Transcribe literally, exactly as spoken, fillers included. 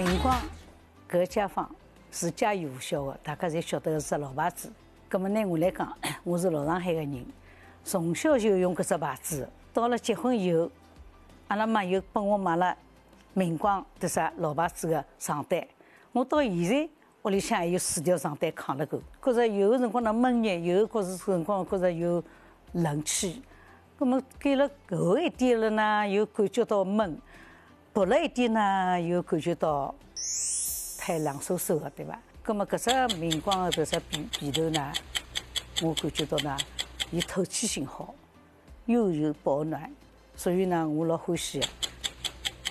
明光搿个街坊是家喻户晓的，大家侪晓得是只老牌子。葛么呢，我来讲，我是老上海个人，从小就用搿只牌子。到了结婚以后，阿拉妈又帮我买了明光迭啥老牌子个床单。我到现在屋里向还有四条床单扛了够，觉着有个辰光呢闷热，有个觉着辰光觉着有冷气。葛么盖了厚一点了呢，又感觉到闷；薄了一点呢，又感觉到太冷飕飕的，对伐？葛么搿只明光的搿只被被头呢，我感觉到呢，伊透气性好，又有保暖，所以呢，我老欢喜的。